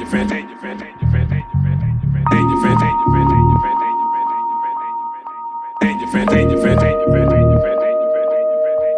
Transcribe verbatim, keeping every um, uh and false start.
friend, tell your friend, tell your friend, tell your friend, tell your friend, tell your friend, tell your friend, tell your friend, tell your friend, tell your friend, tell your friend, tell your friend, tell your friend, tell your friend, tell your friend.